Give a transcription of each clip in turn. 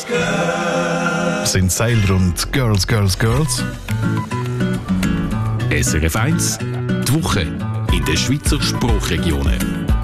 Sind Sailor und Girls, Girls, Girls. SRF 1, die Woche in den Schweizer Sprachregionen.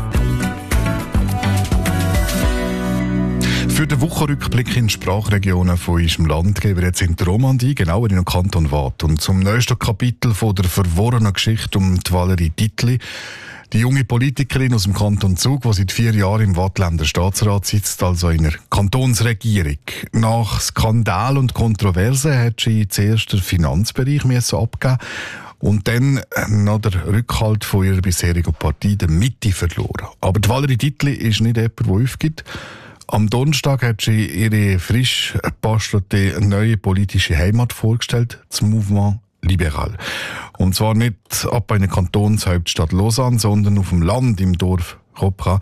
Für den Wochenrückblick in Sprachregionen von unserem Land gehen wir jetzt in die Romandie, genauer in den Kanton Waadt. Und zum neuesten Kapitel von der verworrenen Geschichte um die Valerie Dietli, die junge Politikerin aus dem Kanton Zug, die seit 4 Jahren im Waadtländer Staatsrat sitzt, also in der Kantonsregierung. Nach Skandal und Kontroversen hat sie zuerst den Finanzbereich abgeben und dann noch der Rückhalt von ihrer bisherigen Partei, der Mitte, verloren. Aber die Valerie Dietli ist nicht jemand, der aufgibt. Am Donnerstag hat sie ihre frisch gebastelte neue politische Heimat vorgestellt, das Mouvement Libéral. Und zwar nicht ab einer Kantonshauptstadt Lausanne, sondern auf dem Land im Dorf Kopra.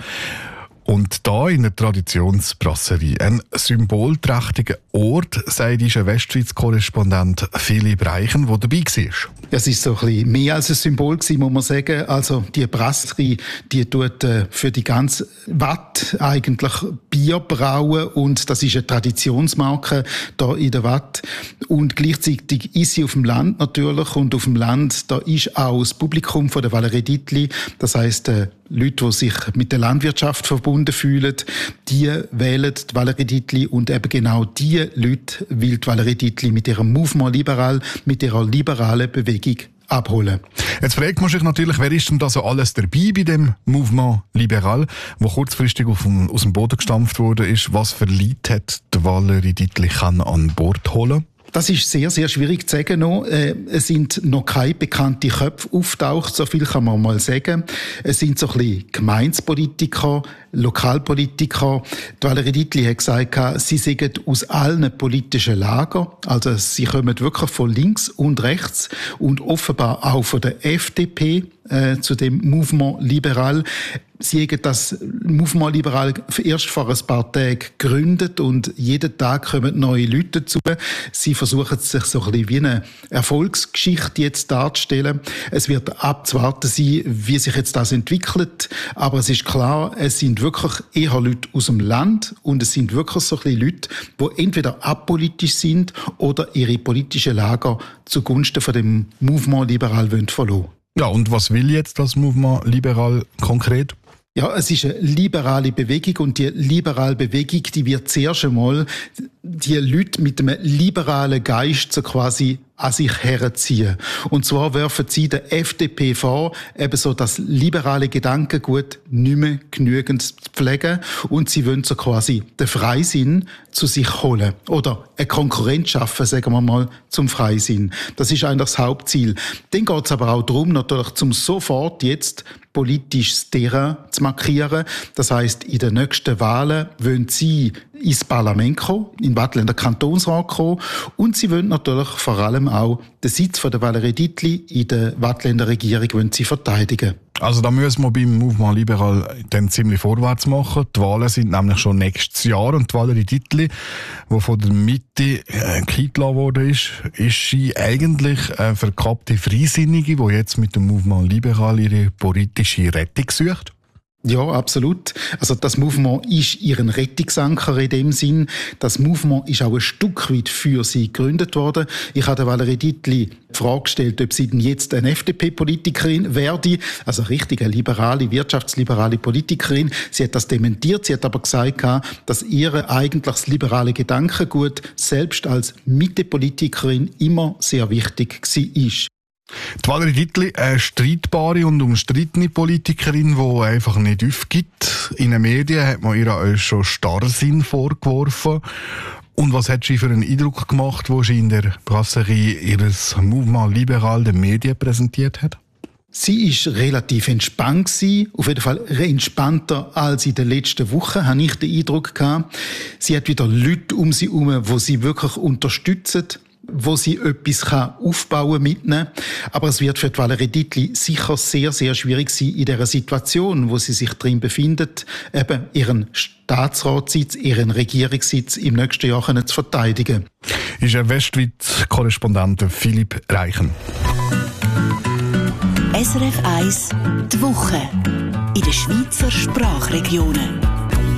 Und da in der Traditionsbrasserie. Ein symbolträchtiger Ort, sagt unser Westschweiz-Korrespondent Philipp Reichen, der dabei war. Es ist so ein bisschen mehr als ein Symbol gewesen, muss man sagen. Also die Brasserie, die tut für die ganze Waadt eigentlich Bier brauen und das ist eine Traditionsmarke da in der Waadt. Und gleichzeitig ist sie auf dem Land natürlich und auf dem Land, da ist auch das Publikum von der Valerie Dietli, das heisst Leute, die sich mit der Landwirtschaft verbunden fühlen, die wählen die Valerie Dietli und eben genau die Leute will die Valerie Dietli mit ihrem Mouvement Libéral, mit ihrer liberalen Bewegung abholen. Jetzt fragt man sich natürlich, wer ist denn da so alles dabei bei dem Mouvement Libéral, wo kurzfristig aus dem Boden gestampft wurde, ist, was für Leute hat die Valerie Dietli an Bord holen? Das ist sehr, sehr schwierig zu sagen noch. Es sind noch keine bekannten Köpfe auftaucht, so viel kann man mal sagen. Es sind so ein bisschen Gemeindepolitiker, Lokalpolitiker. Die Valerie Dietli hat gesagt, sie seien aus allen politischen Lagern. Also sie kommen wirklich von links und rechts und offenbar auch von der FDP zu dem Mouvement Libéral. Sie haben das Mouvement Libéral erst vor ein paar Tagen gegründet und jeden Tag kommen neue Leute dazu. Sie versuchen sich so ein bisschen wie eine Erfolgsgeschichte jetzt darzustellen. Es wird abzuwarten sein, wie sich jetzt das entwickelt. Aber es ist klar, es sind wirklich eher Leute aus dem Land und es sind wirklich so ein bisschen Leute, die entweder apolitisch sind oder ihre politischen Lager zugunsten von dem Mouvement Libéral verlassen wollen. Ja, und was will jetzt das Mouvement Libéral konkret? Ja, es ist eine liberale Bewegung und die liberale Bewegung, die wird zuerst einmal die Leute mit einem liberalen Geist so quasi an sich herziehen. Und zwar werfen sie der FDP vor, eben so das liberale Gedankengut nicht mehr genügend zu pflegen und sie wollen so quasi den Freisinn zu sich holen oder eine Konkurrenz schaffen, sagen wir mal, zum Freisinn. Das ist eigentlich das Hauptziel. Dann geht es aber auch darum, natürlich zum sofort jetzt politisches Terrain zu markieren. Das heisst, in den nächsten Wahlen wollen sie ins Parlament kommen, in den Waadtländer Kantonsrat kommen und sie wollen natürlich vor allem auch den Sitz von der Valerie Dietli in der Waadtländer Regierung wollen sie verteidigen. Also da müssen wir beim Mouvement Libéral dann ziemlich vorwärts machen. Die Wahlen sind nämlich schon nächstes Jahr und die Valerie Dietli, die von der Mitte eingeladen worden ist sie eigentlich eine verkappte Freisinnige, die jetzt mit dem Mouvement Libéral ihre politische Rettung sucht? Ja, absolut. Also das Mouvement ist ihren Rettungsanker in dem Sinn. Das Mouvement ist auch ein Stück weit für sie gegründet worden. Ich habe der Valerie Dietli die Frage gestellt, ob sie denn jetzt eine FDP-Politikerin werde, also richtig eine liberale, wirtschaftsliberale Politikerin. Sie hat das dementiert. Sie hat aber gesagt, dass ihr eigentlich das liberale Gedankengut selbst als Mitte-Politikerin immer sehr wichtig war. Die Valerie Dietli, eine streitbare und umstrittene Politikerin, die einfach nicht aufgibt. In den Medien hat man ihr auch schon Starrsinn vorgeworfen. Und was hat sie für einen Eindruck gemacht, wo sie in der Brasserie ihres Mouvement Libéral den Medien präsentiert hat? Sie ist relativ entspannt gewesen, auf jeden Fall entspannter als in den letzten Wochen, habe ich den Eindruck gehabt. Sie hat wieder Leute um sie herum, die sie wirklich unterstützen, wo sie etwas aufbauen mitnehmen. Aber es wird für die Valerie Dietli sicher sehr, sehr schwierig sein, in dieser Situation, wo sie sich drin befindet, eben ihren Staatsratssitz, ihren Regierungssitz im nächsten Jahr zu verteidigen. Ist ein Westschweiz-Korrespondent Philipp Reichen. SRF 1, die Woche in den Schweizer Sprachregionen.